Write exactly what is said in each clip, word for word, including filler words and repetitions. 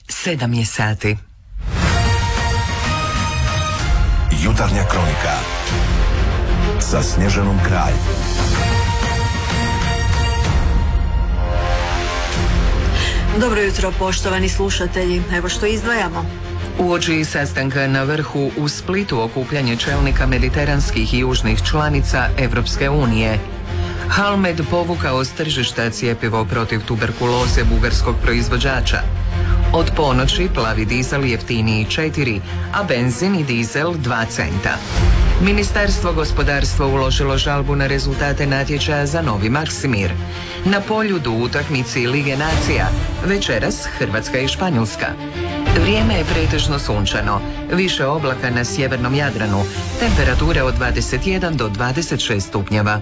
Sedam je sati. Jutarnja kronika sa Snježanom Kralj. Dobro jutro, poštovani slušatelji. Evo što izdvajamo. Uoči sastanka na vrhu u Splitu okupljanje čelnika mediteranskih i južnih članica Evropske unije. Halmed povukao s tržišta cjepivo protiv tuberkuloze bugarskog proizvođača. Od ponoći plavi dizel jeftiniji četiri, a benzin i dizel dva centa. Ministarstvo gospodarstva uložilo žalbu na rezultate natječaja za novi Maksimir. Na Poljudu u utakmici Lige nacija, večeras Hrvatska i Španjolska. Vrijeme je pretežno sunčano, više oblaka na sjevernom Jadranu, temperature od dvadeset jedan do dvadeset šest stupnjeva.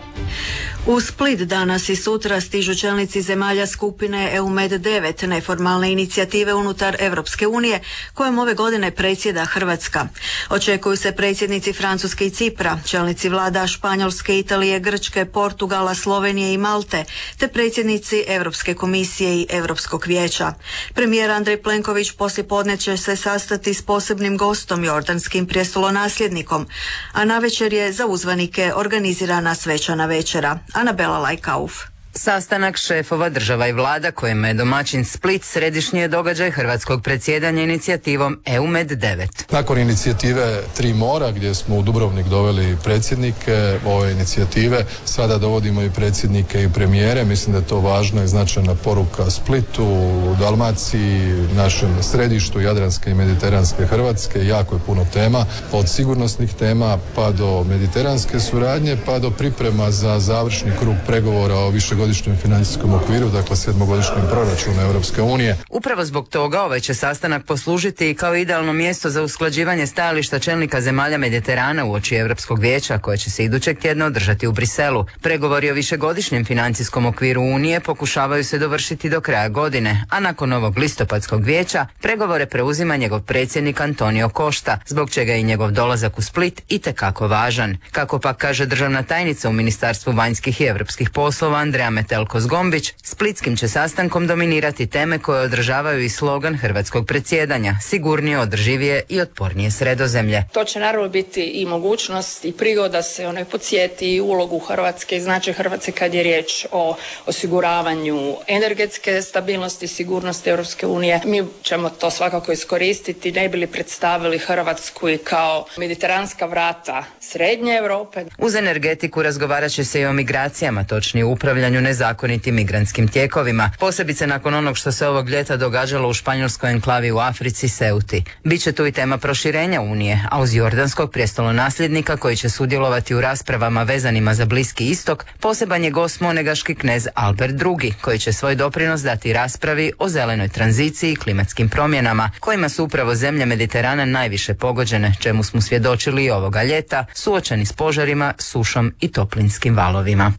U Split danas i sutra stižu čelnici zemalja skupine E U Med devet, neformalne inicijative unutar Evropske unije, kojom ove godine predsjeda Hrvatska. Očekuju se predsjednici Francuske i Cipra, čelnici vlada Španjolske, Italije, Grčke, Portugala, Slovenije i Malte, te predsjednici Europske komisije i Europskog vijeća. Premijer Andrej Plenković poslijepodne će se sastati s posebnim gostom, jordanskim prijestolonasljednikom, a navečer je za uzvanike organizirana svečana večera. Anabela Lajkauf. Sastanak šefova država i vlada kojima je domaćin Split središnji je događaj hrvatskog predsjedanja inicijativom E U Med devet. Nakon inicijative Tri mora gdje smo u Dubrovnik doveli predsjednike ove inicijative, sada dovodimo i predsjednike i premijere. Mislim da je to važna i značajna poruka Splitu, Dalmaciji, našem središtu Jadranske i Mediteranske Hrvatske. Jako je puno tema, od sigurnosnih tema pa do mediteranske suradnje, pa do priprema za završni krug pregovora o višegodišnjem godišnjem financijskom okviru, dakle sedmogodišnjem proračunu Europske unije. Upravo zbog toga ovaj će sastanak poslužiti i kao idealno mjesto za usklađivanje stajališta čelnika zemalja Mediterana uoči Europskog vijeća koje će se idućeg tjedna održati u Briselu. Pregovori o višegodišnjem financijskom okviru Unije pokušavaju se dovršiti do kraja godine, a nakon ovog listopadskog vijeća pregovore preuzima njegov predsjednik Antonio Costa, zbog čega je i njegov dolazak u Split itekako važan. Kako pak kaže državna tajnica u Ministarstvu vanjskih i europskih poslova Andreja Metelko-Zgombić, splitskim će sastankom dominirati teme koje održavaju i slogan hrvatskog predsjedanja: sigurnije, održivije i otpornije Sredozemlje. To će naravno biti i mogućnost i prigoda se onaj podsjeti ulogu Hrvatske i značaj Hrvatske kad je riječ o osiguravanju energetske stabilnosti i sigurnosti Europske unije. Mi ćemo to svakako iskoristiti, ne bi li predstavili Hrvatsku i kao mediteranska vrata Srednje Europe. Uz energetiku razgovarat će se i o migracijama, točnije upravljanju nezakonitim migrantskim tijekovima, posebice nakon onog što se ovog ljeta događalo u španjolskoj enklavi u Africi, Ceuti. Biće tu i tema proširenja Unije, a uz jordanskog prijestolonasljednika koji će sudjelovati u raspravama vezanima za Bliski istok, poseban je gost monegaški knez Albert drugi, koji će svoj doprinos dati raspravi o zelenoj tranziciji i klimatskim promjenama, kojima su upravo zemlje Mediterana najviše pogođene, čemu smo svjedočili i ovoga ljeta, suočeni s požarima, sušom i toplinskim valovima.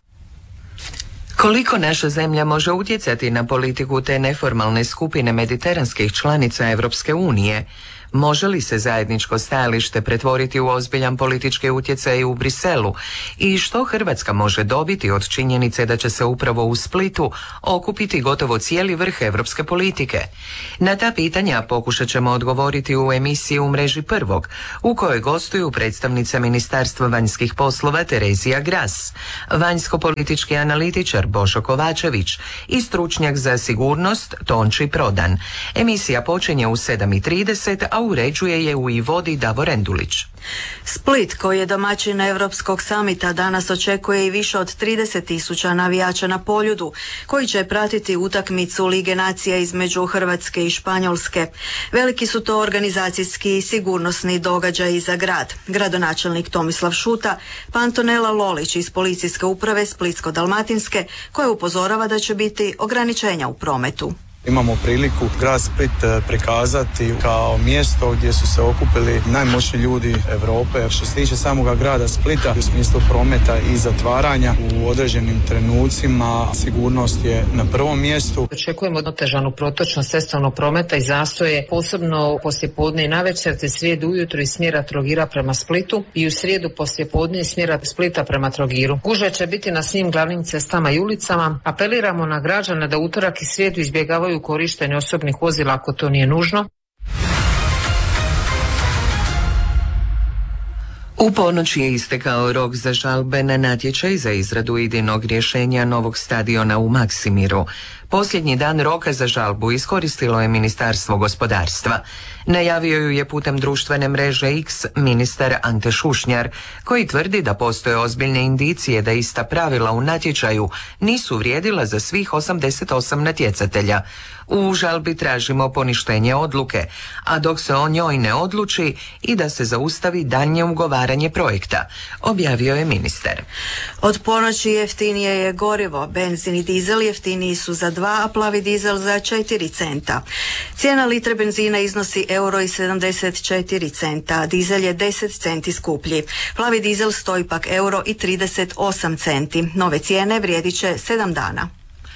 Koliko naša zemlja može utjecati na politiku te neformalne skupine mediteranskih članica Evropske unije? Može li se zajedničko stajalište pretvoriti u ozbiljan politički utjecaj u Briselu? I što Hrvatska može dobiti od činjenice da će se upravo u Splitu okupiti gotovo cijeli vrh europske politike? Na ta pitanja pokušat ćemo odgovoriti u emisiji U mreži prvog, u kojoj gostuju predstavnica Ministarstva vanjskih poslova Terezija Gras, vanjsko-politički analitičar Božo Kovačević i stručnjak za sigurnost Tonči Prodan. Emisija počinje u sedam i trideset, a uređuje je u i vodi Davor Endulić. Split, koji je domaćin Europskog samita, danas očekuje i više od trideset tisuća navijača na Poljudu, koji će pratiti utakmicu Lige nacija između Hrvatske i Španjolske. Veliki su to organizacijski i sigurnosni događaji za grad. Gradonačelnik Tomislav Šuta, pa Antonela Lolić iz policijske uprave Splitsko-dalmatinske, koja upozorava da će biti ograničenja u prometu. Imamo priliku grad Split prikazati kao mjesto gdje su se okupili najmoćniji ljudi Europe. Što se tiče samoga grada Splita, u smislu prometa i zatvaranja u određenim trenucima, sigurnost je na prvom mjestu. Očekujemo otežanu protočnost cestovnog prometa i zastoje, posebno poslijepodne i navečer, te srijedu ujutro iz smjera Trogira prema Splitu i u srijedu poslijepodne iz smjera Splita prema Trogiru. Gužve će biti na svim glavnim cestama i ulicama. Apeliramo na građane da utorak i srijedu izbjegavaju dozvoljavaju korištenje osobnih vozila ako to nije nužno. U ponoć je istekao rok za žalbe na natječaj za izradu idejnog rješenja novog stadiona u Maksimiru. Posljednji dan roka za žalbu iskoristilo je Ministarstvo gospodarstva. Najavio ju je putem društvene mreže X ministar Ante Šušnjar, koji tvrdi da postoje ozbiljne indicije da ista pravila u natječaju nisu vrijedila za svih osamdeset osam natjecatelja. U žalbi tražimo poništenje odluke, a dok se o njoj ne odluči i da se zaustavi daljnje ugovaranje projekta, objavio je ministar. Od ponoći jeftinije je gorivo, benzin i dizel jeftiniji su za dva, a plavi dizel za četiri centa. Cijena litre benzina iznosi euro i sedamdeset četiri centa, a dizel je deset centi skuplji. Plavi dizel stoji pak euro i trideset osam centi. Nove cijene vrijedit će sedam dana.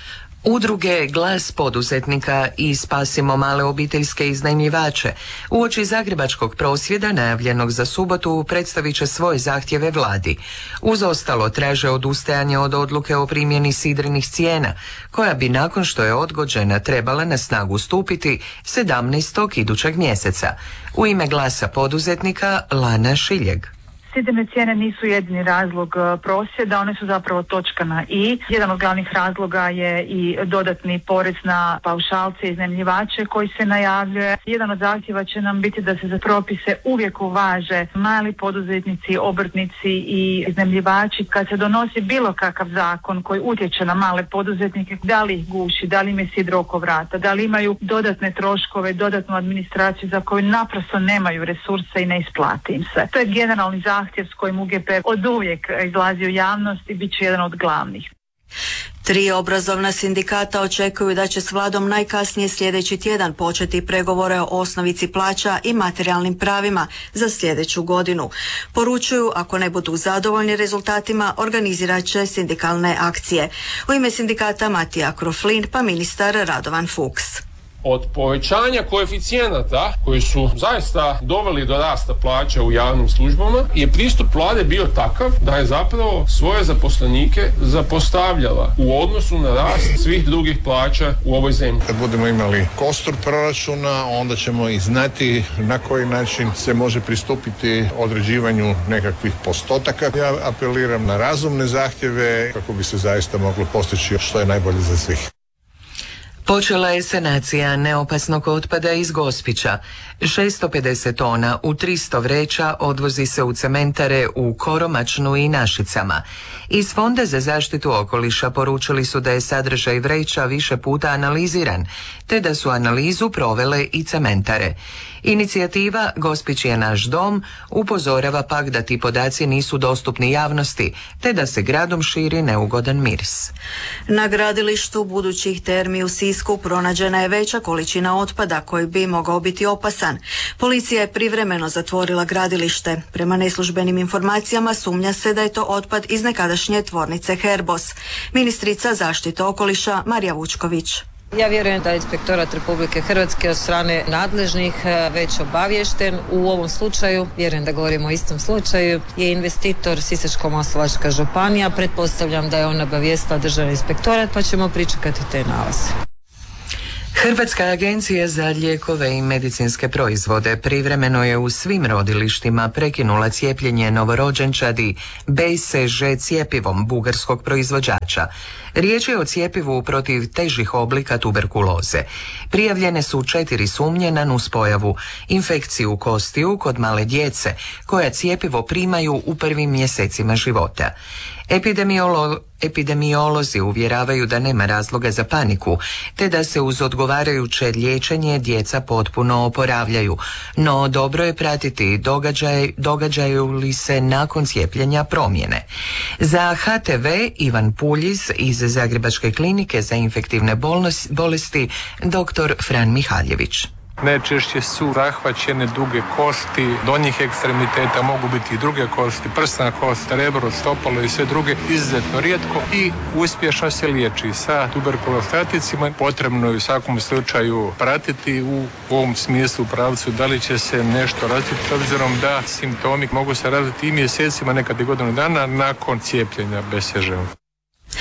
Udruge Glas poduzetnika i Spasimo male obiteljske iznajmljivače uoči zagrebačkog prosvjeda najavljenog za subotu predstavit će svoje zahtjeve vladi. Uz ostalo traže odustajanje od odluke o primjeni sidrenih cijena, koja bi nakon što je odgođena trebala na snagu stupiti sedamnaestog idućeg mjeseca. U ime Glasa poduzetnika Lana Šiljeg. Sidrene cijene nisu jedini razlog prosvjeda, one su zapravo točka na i. Jedan od glavnih razloga je i dodatni porez na paušalce i iznajmljivače koji se najavljuje. Jedan od zahtjeva će nam biti da se za propise uvijek uvaže mali poduzetnici, obrtnici i iznajmljivači. Kad se donosi bilo kakav zakon koji utječe na male poduzetnike, da li ih guši, da li im je sidro oko vrata, da li imaju dodatne troškove, dodatnu administraciju za koju naprosto nemaju resurse i ne isplati im se. To je generalni zahtjev s kojim U G P oduvijek izlazi u javnost i bit će jedan od glavnih. Tri obrazovna sindikata očekuju da će s vladom najkasnije sljedeći tjedan početi pregovore o osnovici plaća i materijalnim pravima za sljedeću godinu. Poručuju, ako ne budu zadovoljni rezultatima, organizirat će sindikalne akcije. U ime sindikata Matija Kroflin pa ministar Radovan Fuchs. Od povećanja koeficijenata koji su zaista doveli do rasta plaća u javnim službama je pristup vlade bio takav da je zapravo svoje zaposlenike zapostavljala u odnosu na rast svih drugih plaća u ovoj zemlji. Kad budemo imali kostur proračuna, onda ćemo i znati na koji način se može pristupiti određivanju nekakvih postotaka. Ja apeliram na razumne zahtjeve kako bi se zaista moglo postići što je najbolje za svih. Počela je sanacija neopasnog otpada iz Gospića. šesto pedeset tona u tristo vreća odvozi se u cementare u Koromačnu i Našicama. Iz Fonda za zaštitu okoliša poručili su da je sadržaj vreća više puta analiziran, te da su analizu provele i cementare. Inicijativa Gospić je naš dom upozorava pak da ti podaci nisu dostupni javnosti, te da se gradom širi neugodan miris. Na gradilištu budućih termi u Sisku pronađena je veća količina otpada koji bi mogao biti opasan. Policija je privremeno zatvorila gradilište. Prema neslužbenim informacijama sumnja se da je to otpad iz nekadašnje tvornice Herbos. Ministrica zaštite okoliša Marija Vučković. Ja vjerujem da je Inspektorat Republike Hrvatske od strane nadležnih već obaviješten. U ovom slučaju, vjerujem da govorimo o istom slučaju, je investitor Sisačko-moslavačka županija. Pretpostavljam da je on obavijestila Državni inspektorat, pa ćemo pričekati te nalaze. Hrvatska agencija za lijekove i medicinske proizvode privremeno je u svim rodilištima prekinula cijepljenje novorođenčadi B C G cjepivom bugarskog proizvođača. Riječ je o cjepivu protiv težih oblika tuberkuloze. Prijavljene su četiri sumnje na nuspojavu, infekciju kostiju kod male djece, koja cjepivo primaju u prvim mjesecima života. Epidemiolo, epidemiolozi uvjeravaju da nema razloga za paniku, te da se uz odgovarajuće liječenje djeca potpuno oporavljaju, no dobro je pratiti događaj, događaju li se nakon cijepljenja promjene. Za H T V Ivan Puljiz iz Zagrebačke klinike za infektivne bolesti dr. Fran Mihaljević. Najčešće su zahvaćene duge kosti, donjih ekstremiteta, mogu biti i druge kosti, prsna kost, rebro, stopalo i sve druge, izuzetno rijetko i uspješno se liječi sa tuberkulostaticima. Potrebno je u svakom slučaju pratiti u ovom smislu pravcu da li će se nešto razviti, s obzirom da simptomi mogu se razviti i mjesecima, nekad i godinu dana nakon cijepljenja B C G-om.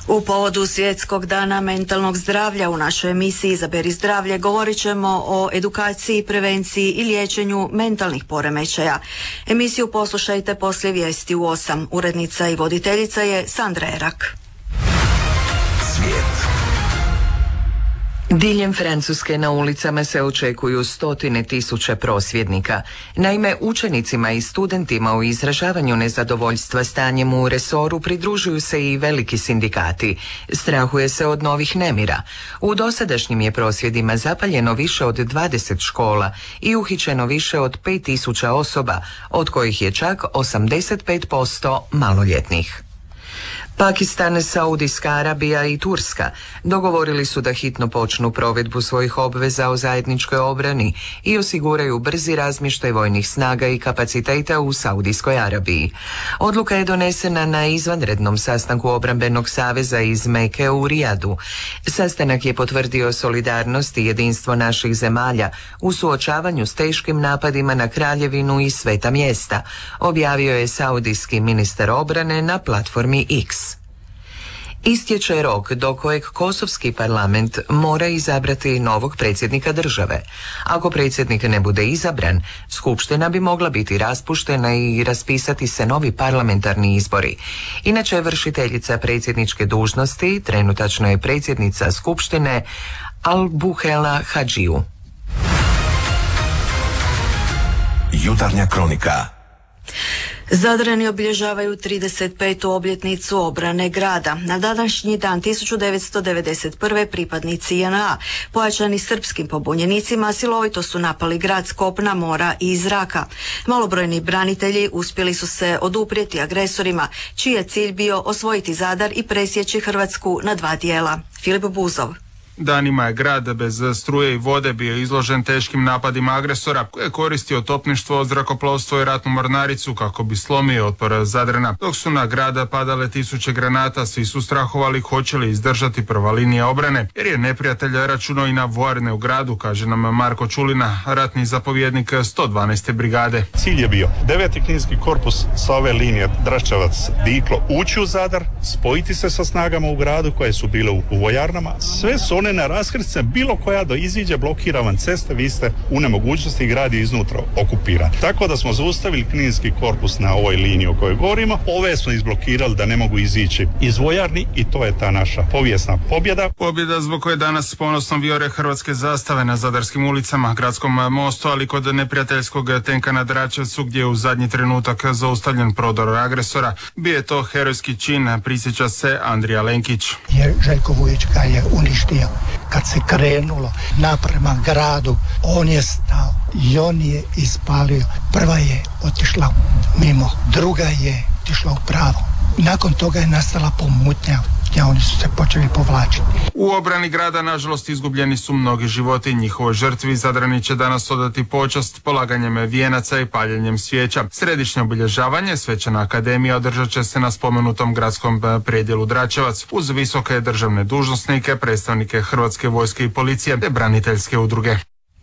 U povodu Svjetskog dana mentalnog zdravlja u našoj emisiji Izaberi zdravlje govorit ćemo o edukaciji, prevenciji i liječenju mentalnih poremećaja. Emisiju poslušajte poslije vijesti u osam. Urednica i voditeljica je Sandra Erak. Svijet. Diljem Francuske na ulicama se očekuju stotine tisuća prosvjednika. Naime, učenicima i studentima u izražavanju nezadovoljstva stanjem u resoru pridružuju se i veliki sindikati. Strahuje se od novih nemira. U dosadašnjim je prosvjedima zapaljeno više od dvadeset škola i uhićeno više od pet tisuća osoba, od kojih je čak osamdeset pet posto maloljetnih. Pakistan, Saudijska Arabija i Turska dogovorili su da hitno počnu provedbu svojih obveza o zajedničkoj obrani i osiguraju brzi razmještaj vojnih snaga i kapaciteta u Saudijskoj Arabiji. Odluka je donesena na izvanrednom sastanku obrambenog saveza iz Meke u Rijadu. Sastanak je potvrdio solidarnost i jedinstvo naših zemalja u suočavanju s teškim napadima na kraljevinu i sveta mjesta, objavio je saudijski ministar obrane na platformi X. Istječe rok do kojeg kosovski parlament mora izabrati novog predsjednika države. Ako predsjednik ne bude izabran, skupština bi mogla biti raspuštena i raspisati se novi parlamentarni izbori. Inače, vršiteljica predsjedničke dužnosti trenutačno je predsjednica skupštine Al-Buhela Hadžiju. Jutarnja kronika. Zadrani obilježavaju trideset petu obljetnicu obrane grada. Na današnji dan tisuću devetsto devedeset prve pripadnici J N A, pojačani srpskim pobunjenicima, silovito su napali grad s kopna, mora i iz zraka. Malobrojni branitelji uspjeli su se oduprijeti agresorima, čiji je cilj bio osvojiti Zadar i presjeći Hrvatsku na dva dijela. Filip Buzov. Danima je grad bez struje i vode bio izložen teškim napadima agresora, koji je koristio topništvo, zrakoplovstvo i ratnu mornaricu kako bi slomio otpor Zadrana. Dok su na grada padale tisuće granata, svi su strahovali hoće li izdržati prva linija obrane, jer je neprijatelj računao i na vojarne u gradu, kaže nam Marko Čulina, ratni zapovjednik sto dvanaeste brigade. Cilj je bio deveti kninski korpus sa ove linije Draščevac-Diklo ući u Zadar, spojiti se sa snagama u gradu koje su bile u, u vojarnama. Sve su one na raskršce, bilo koja do iziđe blokira vam ceste, vi ste u nemogućnosti, grad je iznutra okupiran. Tako da smo zaustavili kninski korpus na ovoj liniji o kojoj govorimo. Ove smo izblokirali da ne mogu izići iz vojarni i to je ta naša povijesna pobjeda. Pobjeda zbog koje danas ponosno vijore hrvatske zastave na zadarskim ulicama, gradskom mostu, ali kod neprijateljskog tenka na Dračevcu, gdje je u zadnji trenutak zaustavljen prodor agresora. Bio je to herojski čin, prisjeća se Andrija Lenkić. Jer Željko Vujić ga je uništio. Kad se krenulo naprema gradu, on je stao i on je ispalio. Prva je otišla mimo, druga je otišla u pravo. Nakon toga je nastala pomutnja, gdje oni su se počeli povlačiti. U obrani grada, nažalost, izgubljeni su mnogi životi. Njihovoj žrtvi Zadrani će danas odati počast polaganjem vijenaca i paljenjem svijeća. Središnje obilježavanje, svečana akademija, održat će se na spomenutom gradskom predjelu Dračevac uz visoke državne dužnosnike, predstavnike Hrvatske vojske i policije te braniteljske udruge.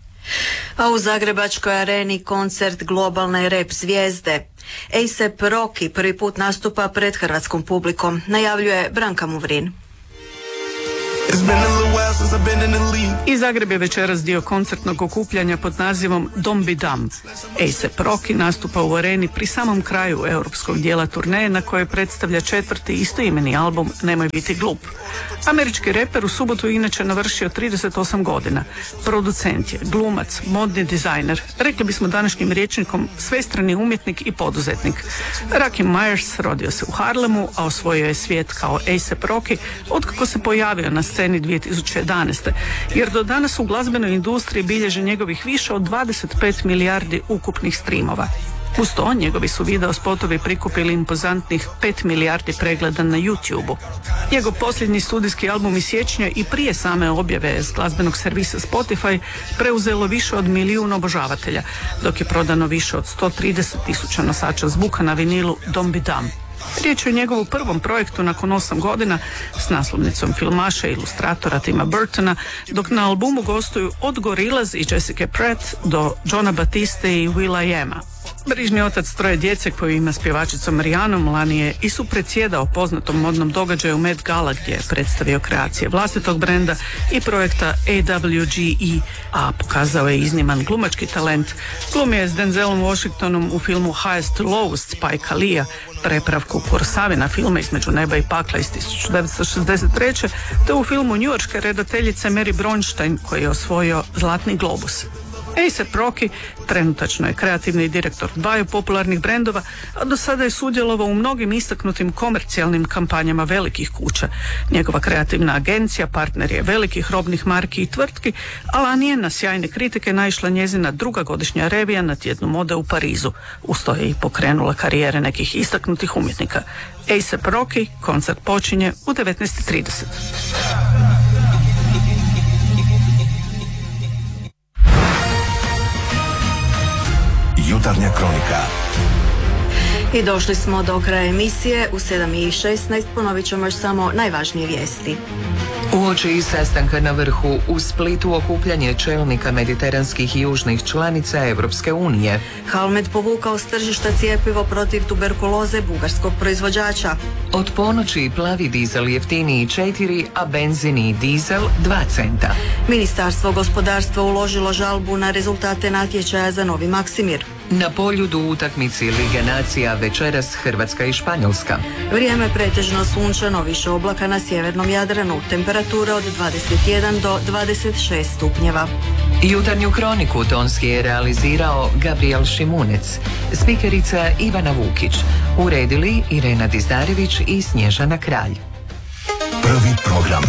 A u Zagrebačkoj areni koncert globalne rap zvijezde. A$ep Rocky prvi put nastupa pred hrvatskom publikom, najavljuje Branka Muvrin. I Zagreb je večeras dio koncertnog okupljanja pod nazivom Don't Be Dumb. A$ep Rocky nastupa u areni pri samom kraju europskog dijela turneje na kojoj predstavlja četvrti istoimeni album Nemoj biti glup. Američki reper u subotu inače navršio trideset osam godina. Producent je, glumac, modni dizajner, rekli bismo današnjim rječnikom svestrani umjetnik i poduzetnik. Rakim Myers rodio se u Harlemu, a osvojio je svijet kao A$ep Rocky otkako se pojavio na sceni dvije tisuće jedanaeste. Jer do danas u glazbenoj industriji bilježe njegovih više od dvadeset pet milijardi ukupnih streamova. Uz to, njegovi su video spotovi prikupili impozantnih pet milijardi pregleda na YouTube-u. Njegov posljednji studijski album iz siječnja i prije same objave s glazbenog servisa Spotify preuzelo više od milijun obožavatelja, dok je prodano više od sto trideset tisuća nosača zvuka na vinilu Don't Be Dumb. Riječ je o njegovom prvom projektu nakon osam godina s naslovnicom filmaša i ilustratora Tima Burtona, dok na albumu gostuju od Gorillaz i Jessica Pratt do Johna Batiste i Will.i.am-a. Brižni otac troje djece koju ima s pjevačicom Rihanom lani je i supredsjedao poznatom modnom događaju Met Gala gdje je predstavio kreacije vlastitog brenda i projekta A W G E, a pokazao je izniman glumački talent. Glumio je s Denzelom Washingtonom u filmu Highest to Lowest Spike Lee'a, prepravku Kursavina filma Između neba i pakla iz tisuću devetsto šezdeset treće te u filmu njujorške redateljice Mary Bronstein koji je osvojio Zlatni globus. A$ep Rocky trenutačno je kreativni direktor dvaju popularnih brendova, a do sada je sudjelovao u mnogim istaknutim komercijalnim kampanjama velikih kuća. Njegova kreativna agencija partner je velikih robnih marki i tvrtki, a lani je na sjajne kritike naišla njezina druga godišnja revija na tjednu mode u Parizu. Uz to je i pokrenula karijere nekih istaknutih umjetnika. A$ep Rocky koncert počinje u devetnaest i trideset. Jutarnja kronika. I došli smo do kraja emisije. U sedam i šesnaest ponovit ćemo još samo najvažnije vijesti. Uoči sastanka na vrhu u Splitu okupljanje čelnika mediteranskih i južnih članica Europske unije. Halmed povukao s tržišta cjepivo protiv tuberkuloze bugarskog proizvođača. Od ponoći plavi dizel jeftiniji četiri, a benzini i dizel dva centa. Ministarstvo gospodarstva uložilo žalbu na rezultate natječaja za novi Maksimir. Na poljudu u utakmici Lige nacija večeras Hrvatska i Španjolska. Vrijeme pretežno sunčano, više oblaka na sjevernom Jadranu, temperatura od dvadeset jedan do dvadeset šest stupnjeva. Jutarnju kroniku tonski je realizirao Gabriel Šimunec, spikerica Ivana Vukić, uredili Irena Dizdarević i Snježana Kralj. Prvi program.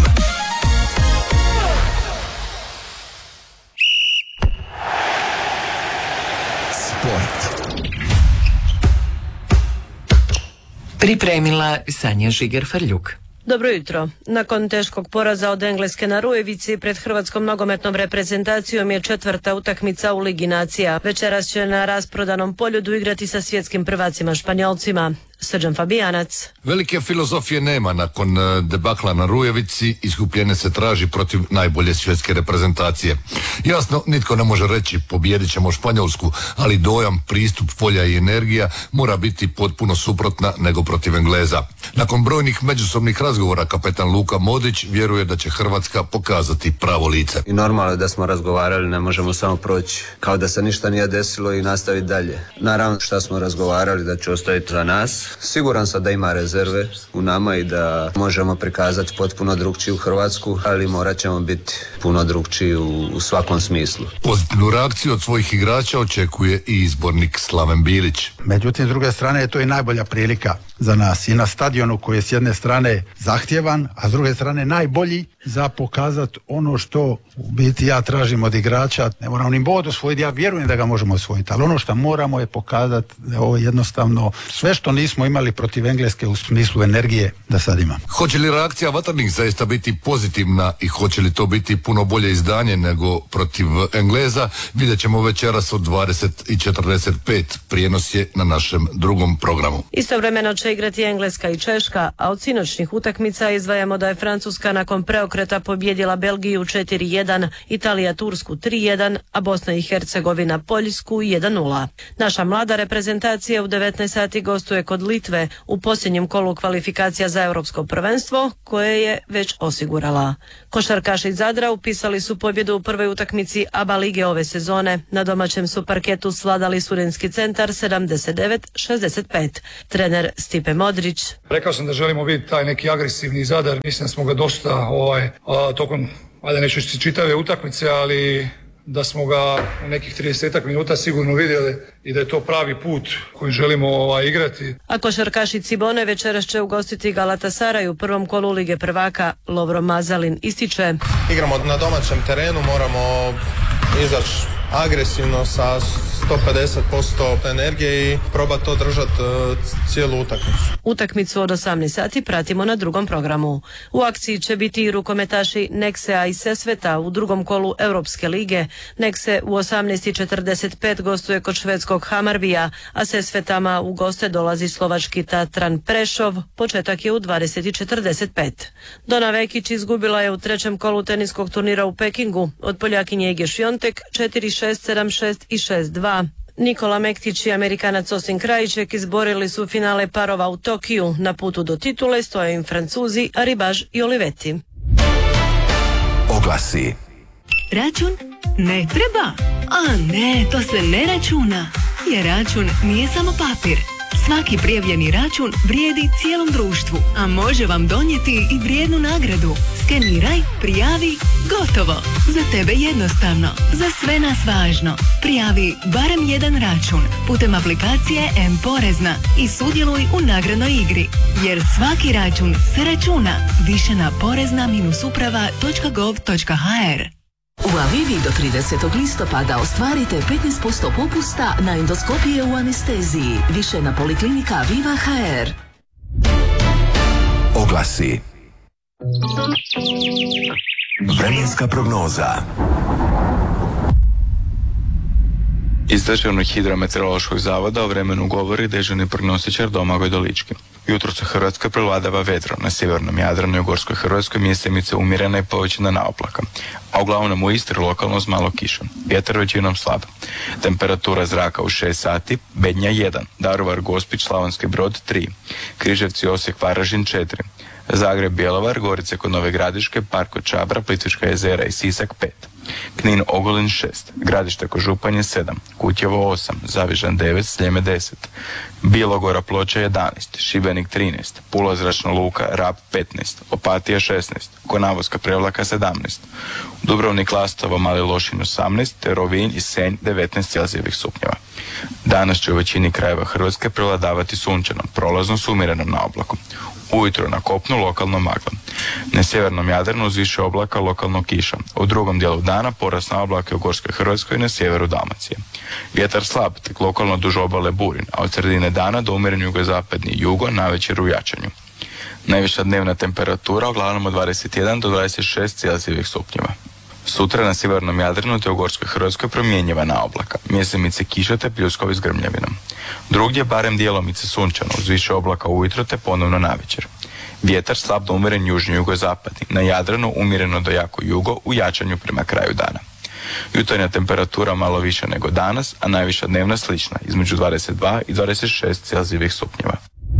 Pripremila Sanja Žiger-Frljuk. Dobro jutro. Nakon teškog poraza od Engleske na Rujevici pred hrvatskom nogometnom reprezentacijom je četvrta utakmica u Ligi nacija. Večeras će na rasprodanom poljudu igrati sa svjetskim prvacima Španjolcima. Srđan Fabijanac. Velike filozofije nema nakon debakla na Rujevici, izgubljene se traži protiv najbolje svjetske reprezentacije. Jasno, nitko ne može reći pobijedit ćemo Španjolsku, ali dojam, pristup, volja i energija mora biti potpuno suprotna nego protiv Engleza. Nakon brojnih međusobnih razgovora kapetan Luka Modrić vjeruje da će Hrvatska pokazati pravo lice. I normalno da smo razgovarali, ne možemo samo proći kao da se ništa nije desilo i nastaviti dalje. Naravno šta smo razgovarali da će ostaviti za nas. Siguran sam da ima rezerve u nama i da možemo prikazati potpuno drugčiju Hrvatsku, ali morat ćemo biti puno drugčiji u, u svakom smislu. Pozitivnu reakciju od svojih igrača očekuje i izbornik Slaven Bilić. Međutim, s druge strane je to i najbolja prilika za nas i na stadionu koji je s jedne strane zahtjevan, a s druge strane najbolji za pokazati ono što u biti ja tražim od igrača. Ne moramo ni bod osvojiti, ja vjerujem da ga možemo osvojiti, ali ono što moramo je pokazati da je ovo jednostavno sve što nismo imali protiv Engleske u smislu energije da sad ima. Hoće li reakcija vatrnih zaista biti pozitivna i hoće li to biti puno bolje izdanje nego protiv Engleza, vidjet ćemo večeras od dvadeset i četrdeset pet. Prijenos je na našem drugom programu. Istovremeno će igrati Engleska i Češka, a od sinoćnih utakmica izdvajamo da je Francuska nakon preokreta pobjedila Belgiju četiri jedan, Italija Tursku tri jedan, a Bosna i Hercegovina Poljsku jedan nula. Naša mlada reprezentacija u devetnaest sati gostuje kod Litve u posljednjem kolu kvalifikacija za europsko prvenstvo koje je već osigurala. Košarkaši iz Zadra upisali su pobjedu u prvoj utakmici A B A lige ove sezone. Na domaćem su parketu svladali Studenski centar sedamdeset devet šezdeset pet. Trener Stipe Modrić. Rekao sam da želimo biti taj neki agresivni Zadar. Mislim da smo ga dosta ovaj, a, tokom, ajde neću čitave utakmice, ali da smo ga u nekih tridesetak minuta sigurno vidjeli i da je to pravi put koji želimo ovaj, igrati. A košarkaši Cibone večeras će ugostiti Galatasaraj u prvom kolu Lige prvaka. Lovro Mazalin ističe. Igramo na domaćem terenu, moramo izaći agresivno sa sto pedeset posto energije i probati to držati uh, cijelu utakmicu. Utakmicu od osamnaest sati pratimo na drugom programu. U akciji će biti i rukometaši Neksea i Sesveta u drugom kolu Europske lige. Nekse u osamnaest i četrdeset pet gostuje kod švedskog Hamarbija, a Sesvetama u goste dolazi slovački Tatran Prešov. Početak je u dvadeset i četrdeset pet. Dona Vekić izgubila je u trećem kolu teniskog turnira u Pekingu od Poljakinje Ige Šiontek četiri šest, sedam šest i šest dva. Nikola Mektić i Amerikanac Osin Krajiček izborili su finale parova u Tokiju. Na putu do titule stoje im Francuzi Ribaž i Olivetti. Oglasi. Račun ne treba? A ne, to se ne računa. Jer račun nije samo papir. Svaki prijavljeni račun vrijedi cijelom društvu, a može vam donijeti i vrijednu nagradu. Skeniraj, prijavi, gotovo. Za tebe jednostavno, za sve nas važno. Prijavi barem jedan račun putem aplikacije M-Porezna i sudjeluj u nagradnoj igri. Jer svaki račun se računa. Više na porezna uprava točka gov točka ha er. U Avivi do tridesetog listopada ostvarite petnaest posto popusta na endoskopije u anesteziji. Više na Poliklinika Aviva točka ha er. Oglasi. Vremenska prognoza. Iz Državnog hidrometeorološkog zavoda o vremenu govori dežurni prognostičar Domagoj Dolički. Jutros u Hrvatskoj prevladava vedro, na sjevernom Jadranu i u Gorskoj Hrvatskoj mjestimice umjerena i povećana oblaka, a uglavnom u Istri lokalno s malo kišom. Vjetar većinom slab. Temperatura zraka u šest sati, Bednja jedan, Daruvar, Gospić, Slavonski Brod tri, Križevci, Osijek, Varaždin četiri, Zagreb, Bjelovar, Gorice kod Nove Gradiške, Park kod Čabra, Plitvička jezera i Sisak pet, Knin, Ogulin šest, Gradište kod Županje sedam, Kutjevo osam, Zavižan devet, Sljeme deset, Bilogora, Ploča jedanaest, Šibenik trinaest, Pula, Zračna luka, Rab petnaest, Opatija šesnaest, Konavoska, Prevlaka sedamnaest, Dubrovnik, Lastovo, Mali Lošinj osamnaest, te Rovinj i Senj devetnaest Celzijevih stupnjeva. Danas će u većini krajeva Hrvatske prevladavati sunčano, prolazno s umjerenom na oblaku. Ujutro na kopnu lokalno magla. Na sjevernom Jadranu uz više oblaka lokalno kiša. U drugom dijelu dana porast na oblake u Gorskoj Hrvatskoj i na sjeveru Dalmacije. Vjetar slab, tek lokalno duž obale burin, a od sredine dana do umjeren jugozapadni jugo, navečer u jačanju. Najviša dnevna temperatura uglavnom od dvadeset jedan do dvadeset šest Celzijevih stupnjeva. Sutra na sjevernom Jadranu te u Gorskoj Hrvatskoj promjenjivana oblaka, mjesemice kiša te pljuskovi s grmljavinom. Drugdje barem dijelomice sunčano, uz više oblaka ujutro te ponovno navečer. Vjetar slab do umjeren južni jugozapadni, na Jadranu umjereno do jako jugo u jačanju prema kraju dana. Jutarnja temperatura malo više nego danas, a najviša dnevna slična, između dvadeset dva i dvadeset šest Celzijevih stupnjeva.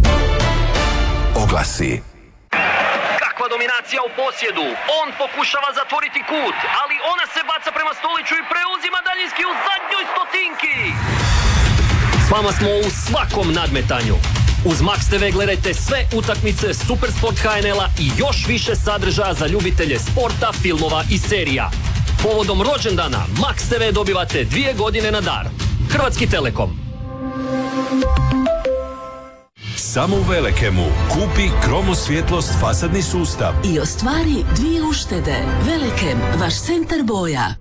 Oglasi. Kakva dominacija u posjedu, on pokušava zatvoriti kut, ali ona se baca prema Stoliću i preuzima daljinski u zadnjoj stotinki. S vama smo u svakom nadmetanju. Uz Max te ve gledajte sve utakmice Supersport ha en el-a i još više sadržaja za ljubitelje sporta, filmova i serija. Povodom rođendana Max te ve dobivate dvije godine na dar. Hrvatski Telekom. Samo u Velekemu kupi kromosvjetlost fasadni sustav I ostvari dvije uštede. Velekem, vaš centar boja.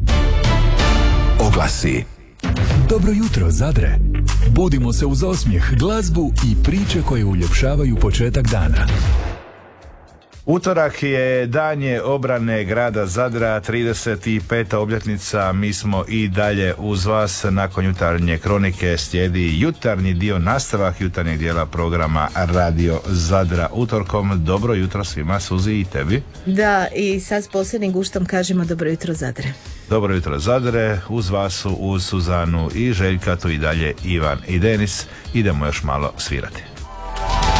Oglasi. Dobro jutro, Zadre. Budimo se uz osmijeh, glazbu i priče koje uljepšavaju početak dana. Utorak je danje obrane grada Zadra, trideset peta obljetnica. Mi smo i dalje uz vas. Nakon jutarnje kronike slijedi jutarnji dio, nastavak jutarnjeg dijela programa Radio Zadra utorkom. Dobro jutro svima, Suzi, i tebi. Da, i sad s posljednim guštom kažemo dobro jutro, Zadre. Dobro jutro, Zadre. Uz vas su, uz Suzanu i Željka, tu i dalje Ivan i Denis. Idemo još malo svirati.